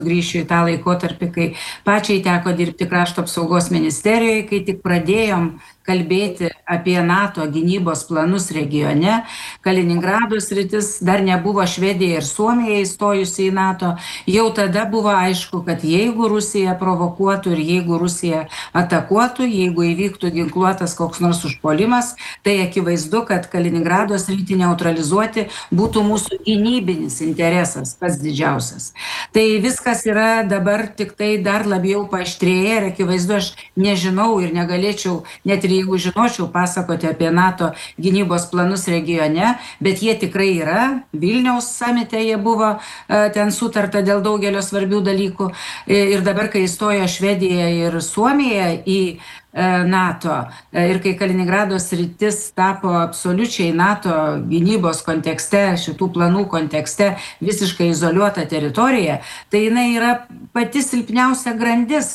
grįšiu į tą laikotarpį, kai pačiai teko dirbti krašto apsaugos ministerijoje, kai tik pradėjom kalbėti apie NATO gynybos planus regione. Kaliningrado sritis dar nebuvo Švedija ir Suomija įstojusi į NATO. Jau tada buvo aišku, kad jeigu Rusija provokuotų ir jeigu Rusija atakuotų, jeigu įvyktų ginkluotas koks nors užpuolimas, tai akivaizdu, kad Kaliningrado sritį neutralizuoti būtų mūsų gynybinis interesas, pats didžiausias. Tai viskas yra dabar tik tai dar labiau paaštrėję ir akivaizdu, aš nežinau ir negalėčiau, net ir jeigu žinočiau, pasakoti apie NATO gynybos planus regione, bet jie tikrai yra. Vilniaus samite jie buvo, ten sutarta dėl daugelio svarbių dalykų. Ir dabar, kai įstojo Švedija ir Suomija į NATO ir kai Kaliningrado sritis tapo absoliučiai NATO gynybos kontekste, šitų planų kontekste visiškai izoliuota teritorija, tai jinai yra pati silpniausia grandis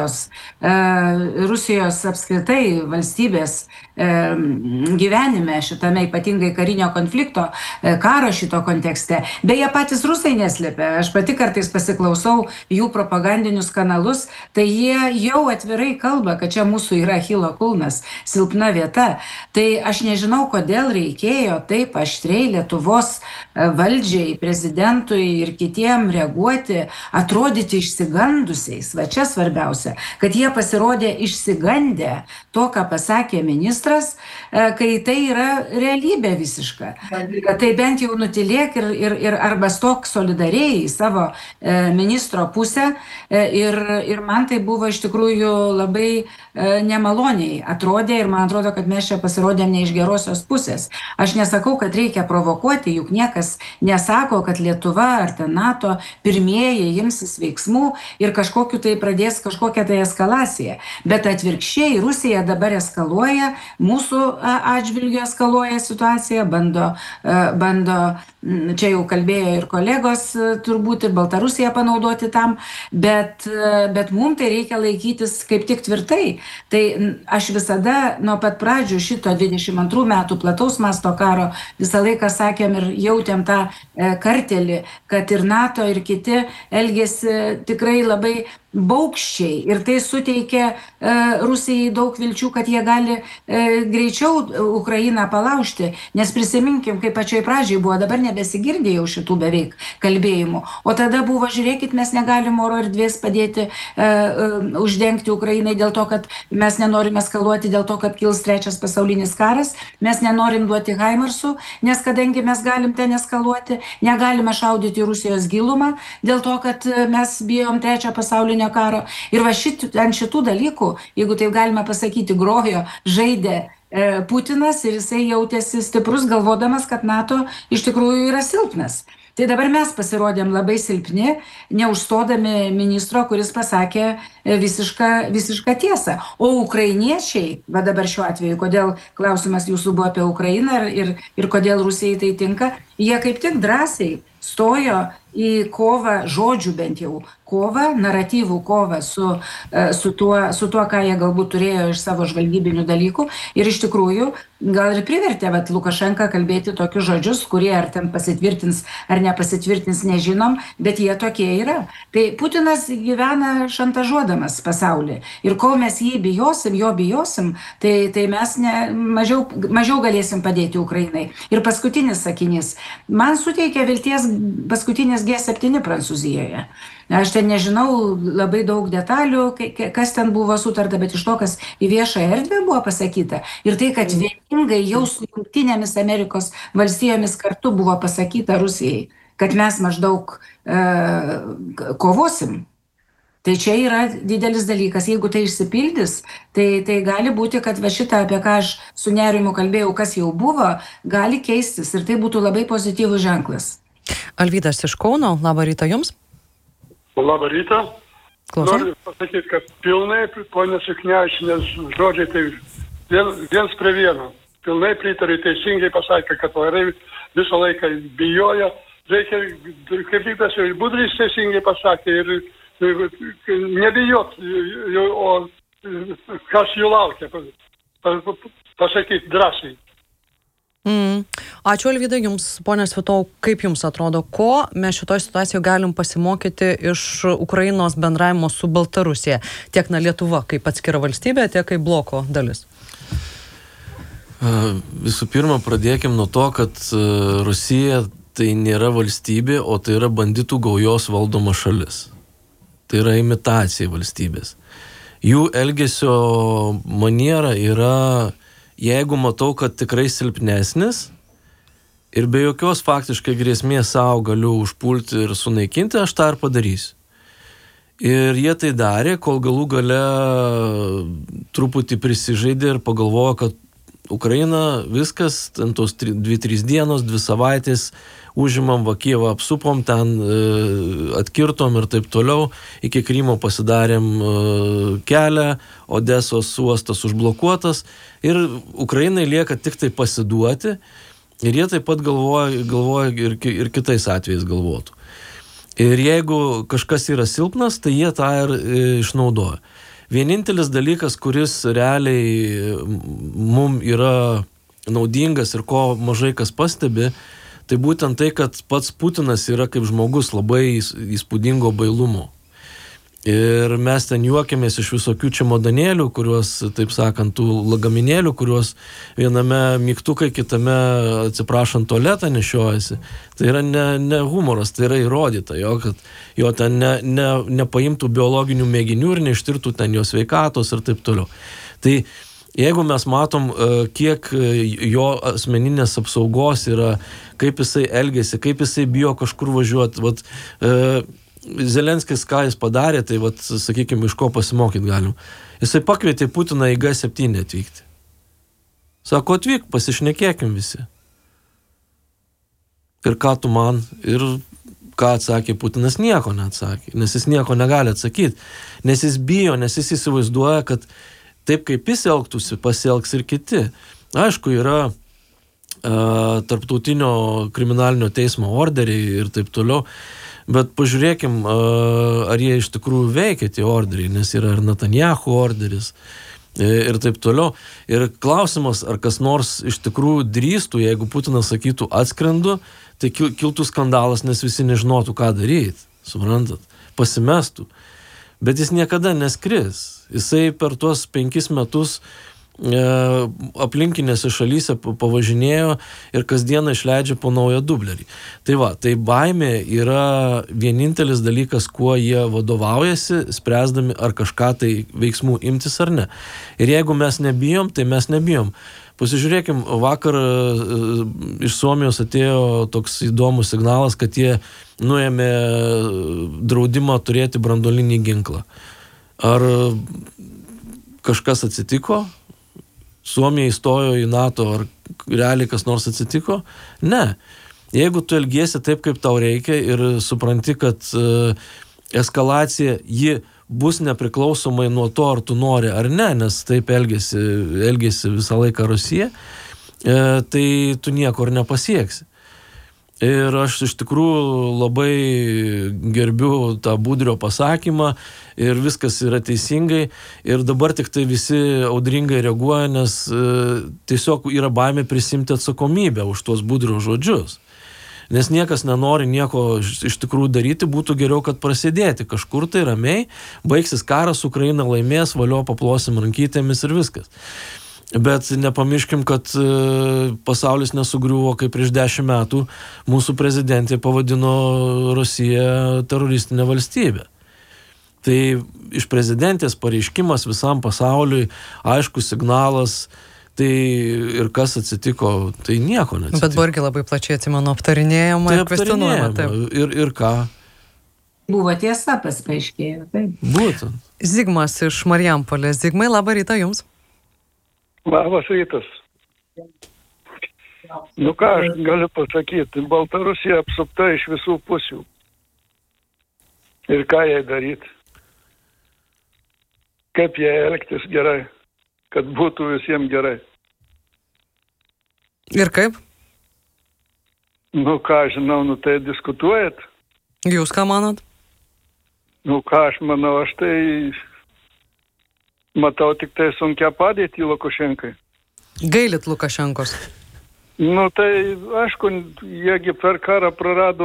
Rusijos apskritai valstybės gyvenime, šitame ypatingai karinio konflikto, karo šito kontekste. Beje, patys rusai neslėpia. Aš pati kartais pasiklausau jų propagandinius kanalus, tai jie jau atvirai kalba, kad čia mūsų yra Achilo kulnas, silpna vieta. Tai aš nežinau, kodėl reikėjo taip aštriai Lietuvos valdžiai, prezidentui ir kitiem reaguoti, atrodyti išsigandusiais. Va čia svarbiausia, kad jie pasirodė išsigandę to, ką pasakė ministras, kai tai yra realybė visiška. Tai bent jau nutilėk ir arba stok solidariai į savo ministro pusę. Ir man tai buvo iš tikrųjų labai nemaloniai atrodė ir man atrodo, kad mes čia pasirodėm ne iš gerosios pusės. Aš nesakau, kad reikia provokuoti, juk niekas nesako, kad Lietuva ar ten NATO pirmieji imsis veiksmų ir pradės kažkokią tai eskalaciją. Bet atvirkščiai Rusija dabar eskaluoja, mūsų atžvilgiu eskaluoja situaciją, bando, čia jau kalbėjo ir kolegos, turbūt ir Baltarusiją panaudoti tam, bet mums tai reikia laikytis kaip tik tvirtai. Tai aš visada nuo pat pradžių šito 22 metų plataus masto karo visą laiką sakėm ir jautėm tą kartelį, kad ir NATO ir kiti elgėsi tikrai labai baugščiai ir tai suteikia Rusijai daug vilčių, kad jie gali greičiau Ukrainą palaužti, nes prisiminkim, kaip pačioj pradžiai buvo, dabar nebesigirdė jau šitų beveik kalbėjimų, o tada buvo, žiūrėkit, mes negalim oro erdvės padėti uždengti Ukrainai dėl to, kad mes nenorim eskaluoti, dėl to, kad kils trečias pasaulinis karas, mes nenorim duoti Haimarsų, nes kadangi mes galim ten eskaluoti, negalime šaudyti Rusijos gilumą, dėl to, kad mes bijom trečio pasaulinio karo. Ir va ant šitų dalykų, jeigu taip galima pasakyti, grojo, žaidė Putinas ir jisai jautėsi stiprus, galvodamas, kad NATO iš tikrųjų yra silpnas. Tai dabar mes pasirodėm labai silpni, neužstodami ministro, kuris pasakė visišką tiesą. O ukrainiečiai, va dabar šiuo atveju, kodėl klausimas jūsų buvo apie Ukrainą ir kodėl Rusijai tai tinka, jie kaip tik drąsiai stojo į kovą, žodžių bent jau kovą, naratyvų kovą su tuo, ką jie galbūt turėjo iš savo žvalgybinių dalykų. Ir iš tikrųjų gal ir privertė Lukašenką kalbėti tokius žodžius, kurie ar ten pasitvirtins ar nepasitvirtins, nežinom, bet jie tokie yra. Tai Putinas gyvena šantažuodamas pasaulį. Ir kol mes jo bijosim, tai mes mažiau galėsim padėti Ukrainai. Ir paskutinis sakinys. Man suteikia vilties paskutinis G7 Prancūzijoje. Aš ten nežinau labai daug detalių, kas ten buvo sutarta, bet iš to, kas į viešą erdvę buvo pasakyta. Ir tai, kad vieningai jau su Jungtinėmis Amerikos valstijomis kartu buvo pasakyta Rusijai, kad mes maždaug kovosim. Tai čia yra didelis dalykas. Jeigu tai išsipildys, tai gali būti, kad va šitą, apie ką aš su nerimu kalbėjau, kas jau buvo, gali keistis. Ir tai būtų labai pozityvus ženklas. Alvydas iš Kauno, labą rytą jums. Labą rytą. Klausom. Noriu pasakyti, kad pilnai, ponė Suknevičienės žodžiai, tai viens prie vieno. Pilnai pritariu, teisingai pasakė, kad varai visą laiką bijojo. Reikia, kaip Vytas ir Budrys teisingai pasakė, ir nebijot, o kas jų laukia, pasakyti drąsiai. Ačiū, Alvydai, jums, ponia Svitau, kaip jums atrodo, ko mes šitoje situacijoje galim pasimokyti iš Ukrainos bendravimo su Baltarusija, tiek Lietuva kaip atskira valstybė, tiek kaip bloko dalis? Visų pirma, pradėkim nuo to, kad Rusija tai nėra valstybė, o tai yra banditų gaujos valdoma šalis. Tai yra imitacija valstybės. Jų elgesio maniera yra, jeigu matau, kad tikrai silpnesnis ir be jokios faktiškai grėsmės savo galiu užpulti ir sunaikinti, aš tą ir padarysiu. Ir jie tai darė, kol galų gale truputį prisižaidė ir pagalvojo, kad Ukraina viskas, ten tos 2-3 dienos, 2 savaitės užimam, va Kijevą apsupom, ten atkirtom ir taip toliau, iki Krymo pasidarėm kelią, Odesos uostas užblokuotas ir Ukrainai lieka tik tai pasiduoti ir jie taip pat galvoja ir kitais atvejais galvotų. Ir jeigu kažkas yra silpnas, tai jie tą ir išnaudoja. Vienintelis dalykas, kuris realiai mum yra naudingas ir ko mažai kas pastebi, tai būtent tai, kad pats Putinas yra kaip žmogus labai įspūdingo bailumo. Ir mes ten juokiamės iš visokių čemodanėlių, kuriuos, taip sakant, tų lagaminėlių, kuriuos viename mygtukai, kitame, atsiprašant, tualetą nešiojasi. Tai yra ne humoras, tai yra įrodyta, kad jo ten nepaimtų biologinių mėginių ir neištirtų ten jo sveikatos ir taip toliau. Tai jeigu mes matom, kiek jo asmeninės apsaugos yra, kaip jisai elgiasi, kaip jisai bijo kažkur važiuoti, Zelenskis, ką jis padarė, tai, sakykime, iš ko pasimokyti galim. Jisai pakvietė Putiną į G7 atvykti. Sako, atvyk, pasišnekėkim visi. Ir ką tu man? Ir ką atsakė Putinas? Nieko neatsakė, nes jis nieko negali atsakyti. Nes jis bijo, nes jis įsivaizduoja, kad taip kaip jis elgtųsi, pasielgs ir kiti. Aišku, yra tarptautinio kriminalinio teismo orderiai ir taip toliau. Bet pažiūrėkim, ar jie iš tikrųjų veikia tie orderiai, nes yra ir Netanyahu orderis ir taip toliau. Ir klausimas, ar kas nors iš tikrųjų drįstų, jeigu Putinas sakytų atskrendu, tai kiltų skandalas, nes visi nežinotų, ką daryti, suprantat, pasimestų. Bet jis niekada neskris. Jisai per tuos 5 metus aplinkinėse šalyse pavažinėjo ir kasdieną išleidžia po naują dublerį. Tai baimė yra vienintelis dalykas, kuo jie vadovaujasi, spręsdami ar kažką tai veiksmų imtis ar ne. Ir jeigu mes nebijom, tai mes nebijom. Pasižiūrėkim, vakar iš Suomijos atėjo toks įdomus signalas, kad jie nuėmė draudimą turėti branduolinį ginklą. Ar kažkas atsitiko? Suomija įstojo į NATO, ar realiai kas nors atsitiko? Ne. Jeigu tu elgiesi taip, kaip tau reikia ir supranti, kad eskalacija ji bus nepriklausomai nuo to, ar tu nori ar ne, nes taip elgiasi visą laiką Rusija, tai tu nieko ir nepasieksi. Ir aš iš tikrųjų labai gerbiu tą Budrio pasakymą ir viskas yra teisingai ir dabar tik tai visi audringai reaguoja, nes tiesiog yra baimė prisimti atsakomybę už tuos Budrio žodžius. Nes niekas nenori nieko iš tikrųjų daryti, būtų geriau, kad prasidėti kažkur tai ramiai, baigsis karas, Ukraina laimės, valio paplosim rankytėmis ir viskas. Bet nepamirškim, kad pasaulis nesugriuvo, kaip prieš 10 metų mūsų prezidentė pavadino Rusiją teroristinę valstybę. Tai iš prezidentės pareiškimas visam pasauliui, aiškus signalas, tai ir kas atsitiko, tai nieko neatsitiko. Bet buvo irgi labai plačiai, atsimenu, aptarinėjama ir kvestionuojama. Ir ką? Buvo tiesa, paaiškėjo. Būtent. Zigmas iš Marijampolės. Zigmai, labą rytą jums. Labas rytas. Ką aš galiu pasakyti? Baltarusija apsupta iš visų pusių. Ir ką jai daryti? Kaip jai elgtis gerai? Kad būtų visiems gerai. Ir kaip? Ką žinau, tai diskutuojat? Jūs ką manot? Ką aš manau, aš tai matau tik tai sunkia padėtį Lukašenkai. Gailit Lukašenkos? Nu, tai, aišku, jiegi per karą prarado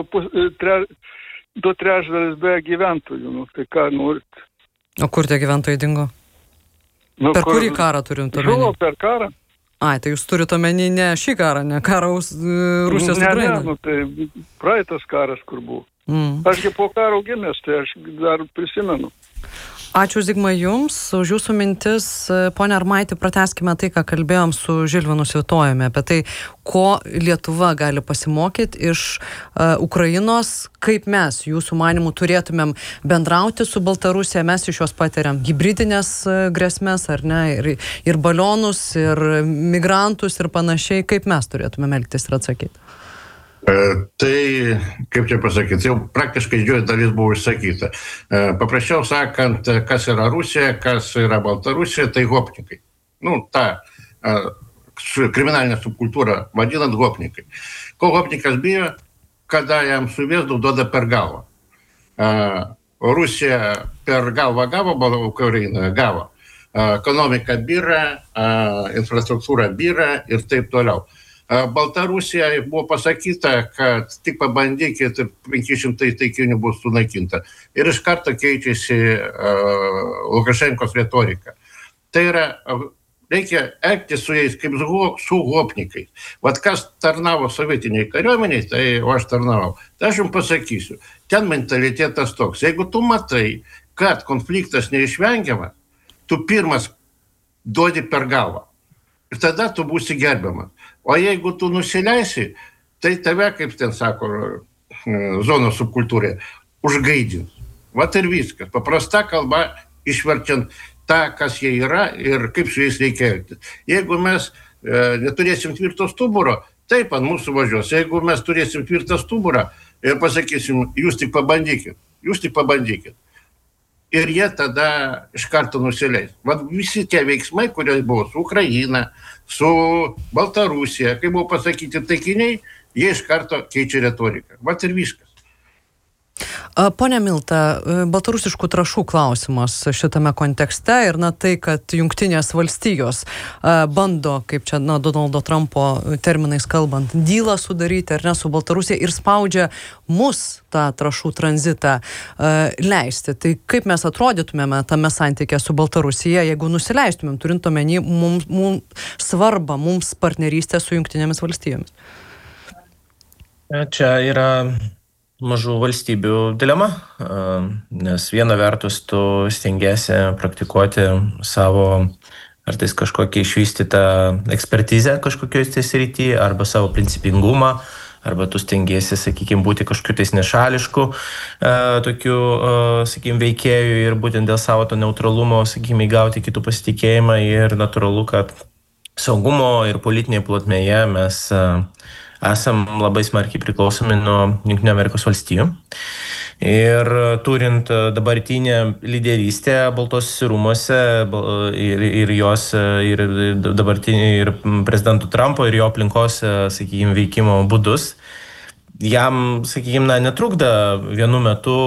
2/3 be gyventojų. Nu, tai ką norit. O kur tie gyventojai dingo? Nu, Per kurį karą turim omeny? Žuvo per karą. Ai, tai jūs turite omeny ne šį karą, ne karą Rusijos Ukraina. Ne, nu, tai praeitas karas, kur buvo. Ašgi po karo gimęs, tai aš dar prisimenu. Ačiū, Zigmai, Jums už Jūsų mintis. Pone Armaiti, pratęskime tai, ką kalbėjom su Žilvinu Svitojumi, apie tai, ko Lietuva gali pasimokyti iš Ukrainos, kaip mes, Jūsų manimų, turėtumėm bendrauti su Baltarusija. Mes iš jos patiriam hibridinės grėsmės, ar ne, ir balionus, ir migrantus, ir panašiai. Kaip mes turėtumėm elgtis ir atsakyti? Tai, kaip čia pasakyti, jau praktiškai didžioji dalis buvo išsakyta. Paprasčiau sakant, kas yra Rusija, kas yra Baltarusija, tai gopnikai. Nu, ta kriminalinė subkultūra vadinant gopnikai. Ko gopnikas bijo, kada jam suvėsdų duoda per galvą. Rusija per galvą gavo, Ukraina gavo. Ekonomika byra, infrastruktūra byra ir taip toliau. Baltarusija buvo pasakyta, kad tik pabandykit ir 500 taikinių bus sunaikinta. Ir iš karto keičiasi Lukašenkos retorika. Tai yra, reikia elgtis su jais kaip su gopnikais. Vat kas tarnavo sovietiniai kariuomeniai, tai aš tarnavau. Tai aš jums pasakysiu, ten mentalitetas toks. Jeigu tu matai, kad konfliktas neišvengiamas, tu pirmas duodi per galvą. Ir tada tu būsi gerbiamas. O jeigu tu nusileisi, tai tave, kaip ten sako, zonos subkultūrė, užgaidins. Vat ir viskas. Paprasta kalba, išverčiant tą, kas jie yra ir kaip su jais reikia elgtis. Jeigu mes neturėsim tvirto stuburo, taip ant mūsų važiuos. Jeigu mes turėsim tvirtą stuburą ir pasakysim, jūs tik pabandykit. Ir jie tada iš karto nusileis. Vat visi tie veiksmai, kurie buvo su Ukraina, su Baltarusija, kai buvo pasakyti taikiniai, jie iš karto keičia retoriką. Vat ir viskas. Pone Milta, baltarusiškų trąšų klausimas šitame kontekste ir tai, kad Jungtinės valstijos bando, kaip čia Donaldo Trumpo terminais kalbant, dylą sudaryti ar ne su Baltarusija ir spaudžia mus tą trąšų tranzitą leisti. Tai kaip mes atrodytumėme tame santykė su Baltarusija, jeigu nusileistumėm, turint omeny mums svarbą, mums partnerystę su Jungtinėmis valstijomis? Čia yra mažų valstybių dilema, nes viena vertus tu stengiasi praktikuoti savo ar tais kažkokią išvystytą ekspertizę kažkokioj srityje arba savo principingumą, arba tu stengiesi, sakykime, būti kažkokiu tais nešališku tokiu, sakykime, veikėjų ir būtent dėl savo to neutralumo, sakykime, įgauti kitų pasitikėjimą ir natūralu, kad saugumo ir politinėje plotmėje mes esam labai smarkiai priklausomi nuo Jungtinių Amerikos valstijų. Ir turint dabartinę lyderystę Baltuosiuose rūmuose ir jos ir dabartinį ir prezidentų Trumpo ir jo aplinkos, sakykime, veikimo būdus, jam, sakykime, netrukda vienu metu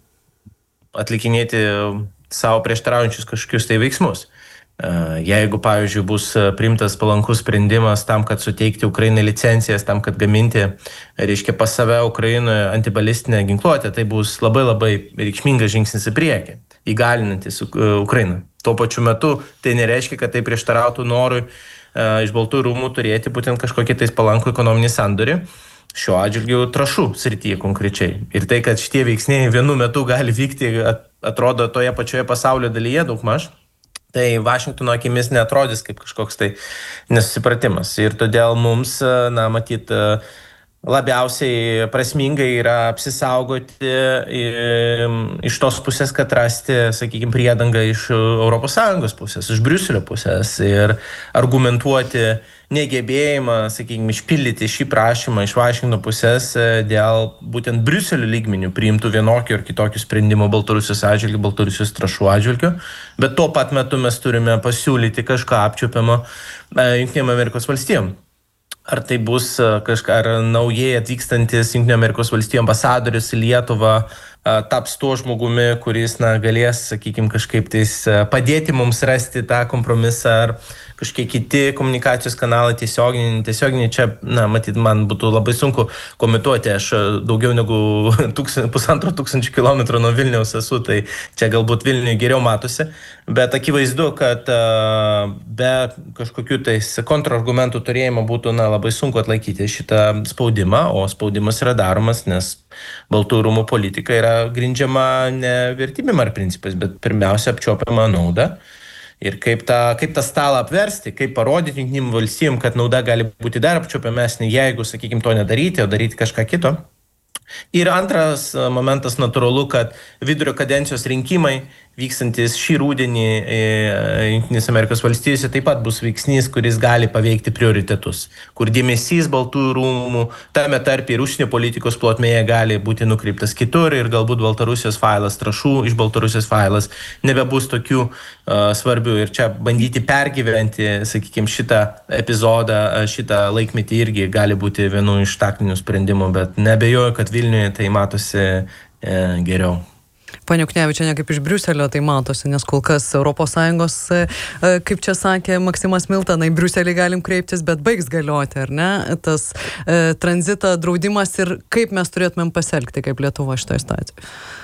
atlikinėti savo prieštaraujančius kažkokius tai veiksmus. Jeigu, pavyzdžiui, bus priimtas palankus sprendimas tam, kad suteikti Ukrainai licencijas, tam, kad gaminti, reiškia, pas save Ukrainoje antibalistinę ginkluotę, tai bus labai labai reikšmingas žingsnis į priekį, įgalinantis Ukrainą. Tuo pačiu metu tai nereiškia, kad tai prieštarautų norui iš Baltųjų rūmų turėti būtent kažkokį tais palankų ekonominį sandorį, šiuo atžvilgiu trąšų srityje konkrečiai. Ir tai, kad šitie veiksniai vienu metu gali vykti, atrodo, toje pačioje pasaulio dalyje daugmaž, tai Vašingtono akimis neatrodys kaip kažkoks tai nesusipratimas. Ir todėl mums, matyt, labiausiai prasmingai yra apsisaugoti iš tos pusės, kad rasti, sakykime, priedangą iš ES pusės, iš Briuselio pusės ir argumentuoti negebėjimą, sakykime, išpildyti šį prašymą iš Vašingtono pusės dėl būtent Briuselio lygmenių priimtų vienokių ir kitokių sprendimų Baltarusijos atžvilgių, Baltarusijos trąšų atžvilgių, bet tuo pat metu mes turime pasiūlyti kažką apčiuopiamo Jungtinėm Amerikos valstijom. Ar tai bus ar naujai atvykstantis Jungtinių Amerikos valstijų ambasadorius į Lietuvą taps tuo žmogumi, kuris galės, sakykime, kažkaip tais padėti mums rasti tą kompromisą ar kažkiek kiti komunikacijos kanalai tiesioginiai. Čia, matyt, man būtų labai sunku komentuoti. Aš daugiau negu 1500 kilometrų nuo Vilniaus esu, tai čia galbūt Vilniui geriau matosi. Bet akivaizdu, kad be kažkokių tais kontrargumentų turėjimo būtų labai sunku atlaikyti šitą spaudimą, o spaudimas yra daromas, nes Baltųjų rūmų politika yra grindžiama ne vertybėm ar principais, bet pirmiausia apčiuopiama nauda. Ir kaip tą stalą apversti, kaip parodyti Jungtinėm valstijom, kad nauda gali būti dar apčiuopiamesnė, jeigu, sakykime, to nedaryti, o daryti kažką kito. Ir antras momentas natūralu, kad vidurio kadencijos rinkimai vykstantis šį rudenį Jungtinės Amerikos valstijose taip pat bus veiksnys, kuris gali paveikti prioritetus, kur dėmesys Baltųjų rūmų, tame tarpe ir užsienio politikos plotmėje gali būti nukreiptas kitur ir galbūt Baltarusijos failas, trąšų iš Baltarusijos failas nebebus tokių svarbių. Ir čia bandyti pergyventi, sakykime, šitą epizodą, šitą laikmetį irgi gali būti vienu iš taktinių sprendimų, bet neabejoju, kad Vilniuje tai matosi geriau. Pane Juknevičiene, kaip iš Briuselio tai matosi, nes kol kas ES, kaip čia sakė Maksimas Milta, į Briuselį galim kreiptis, bet baigs galioti, ar ne? Tas tranzito draudimas ir kaip mes turėtumėm pasielgti kaip Lietuva šitoje situacijoje.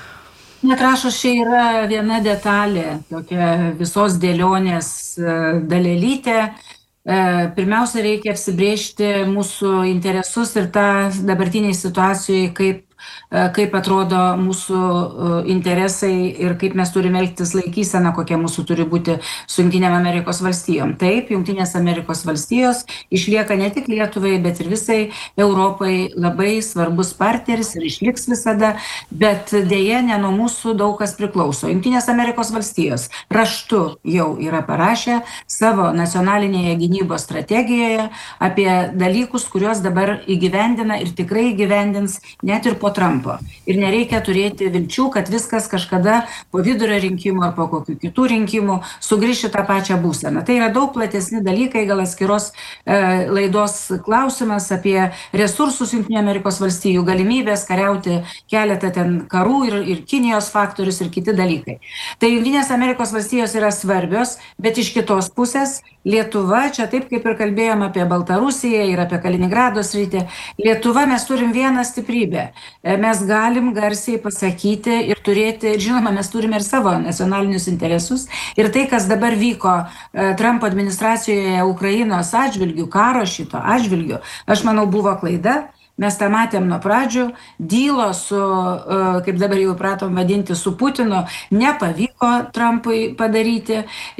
Trąšos čia yra viena detalė, tokia visos dėlionės dalelytė. Pirmiausia, reikia apsibrėžti mūsų interesus ir tą dabartiniai situacijoje, kaip atrodo mūsų interesai ir kaip mes turime elgtis laikysena, kokia mūsų turi būti su Jungtinėm Amerikos valstijom. Taip, Jungtinės Amerikos valstijos išlieka ne tik Lietuvai, bet ir visai Europai labai svarbus partneris ir išliks visada, bet dėja ne nuo mūsų daug kas priklauso. Jungtinės Amerikos valstijos raštu jau yra parašę savo nacionalinėje gynybos strategijoje apie dalykus, kuriuos dabar įgyvendina ir tikrai įgyvendins net ir po Trumpo. Ir nereikia turėti vilčių, kad viskas kažkada po vidurio rinkimų ar po kokių kitų rinkimų sugrįš į tą pačią būseną. Tai yra daug platesni dalykai, gal atskiros laidos klausimas apie resursus Jungtinių Amerikos valstijų, galimybės kariauti keletą ten karų ir Kinijos faktorius ir kiti dalykai. Tai Jungtinės Amerikos valstijos yra svarbios, bet iš kitos pusės Lietuva, čia taip kaip ir kalbėjom apie Baltarusiją ir apie Kaliningrado sritį, Lietuva mes turim vieną stiprybę. Mes galim garsiai pasakyti ir turėti, žinoma, mes turime ir savo nacionalinius interesus. Ir tai, kas dabar vyko Trumpo administracijoje Ukrainos atžvilgių, karo šito atžvilgių, aš manau, buvo klaida. Mes tą matėm nuo pradžių, dylo su, kaip dabar jau pratom vadinti, su Putinu nepavyko Trumpui padaryti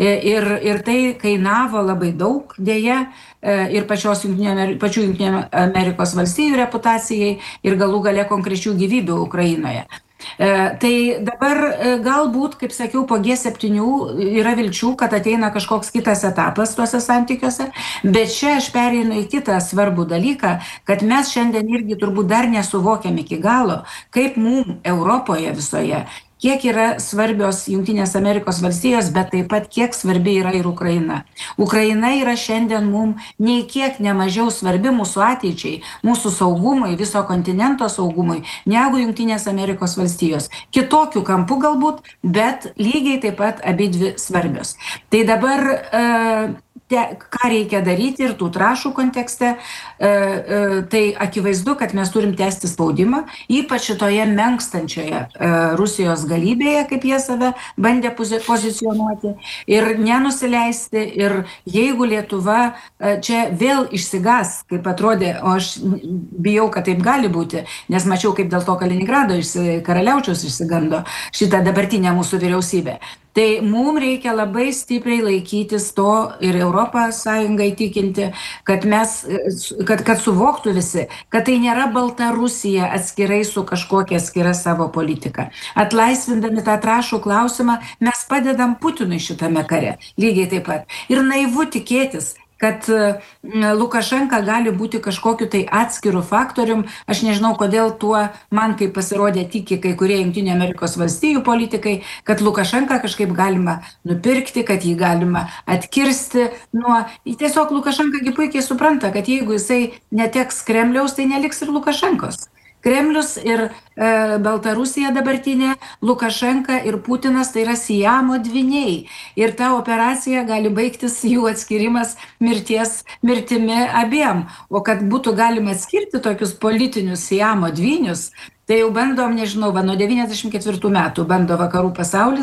ir tai kainavo labai daug dėja ir pačių Jungtinių Amerikos valstijų reputacijai ir galų gale konkrečių gyvybių Ukrainoje. Tai dabar galbūt, kaip sakiau, po G7 yra vilčių, kad ateina kažkoks kitas etapas tuose santykiuose, bet čia aš pereinu į kitą svarbų dalyką, kad mes šiandien irgi turbūt dar nesuvokiam iki galo, kaip mums Europoje visoje, kiek yra svarbios Jungtinės Amerikos valstijos, bet taip pat kiek svarbi yra ir Ukraina. Ukraina yra šiandien mums nei kiek nemažiau svarbi mūsų ateičiai, mūsų saugumui, viso kontinento saugumui, negu Jungtinės Amerikos valstijos. Kitokių kampų galbūt, bet lygiai taip pat abidvi svarbios. Tai dabar ką reikia daryti ir tų trąšų kontekste, tai akivaizdu, kad mes turim tęsti spaudimą, ypač šitoje menkstančioje Rusijos galybėje, kaip jie save bandė pozicionuoti, ir nenusileisti. Ir jeigu Lietuva čia vėl išsigas, kaip atrodė, o aš bijau, kad taip gali būti, nes mačiau, kaip dėl to Kaliningrado Karaliaučiaus išsigando šitą dabartinę mūsų vyriausybę. Tai mums reikia labai stipriai laikytis to ir Europos Sąjungai tikinti, kad suvoktų visi, kad tai nėra Baltarusija atskirai su kažkokia atskira savo politika. Atlaisvindami tą trąšų klausimą, mes padedam Putinui šitame kare, lygiai taip pat. Ir naivu tikėtis, kad Lukašenka gali būti kažkokiu tai atskiru faktorium. Aš nežinau, kodėl tuo man kaip pasirodė tiki kai kurie Jungtinių Amerikos valstijų politikai, kad Lukašenka kažkaip galima nupirkti, kad jį galima atkirsti. Tiesiog Lukašenka puikiai supranta, kad jeigu jisai neteks Kremliaus, tai neliks ir Lukašenkos. Kremlius ir Baltarusija dabartinė, Lukašenka ir Putinas tai yra Siamo dvyniai. Ir ta operacija gali baigtis jų atskirimas mirtimi abiem. O kad būtų galima atskirti tokius politinius Siamo dvynius, tai jau bandom, nežinau, nuo 94 metų bando vakarų pasaulis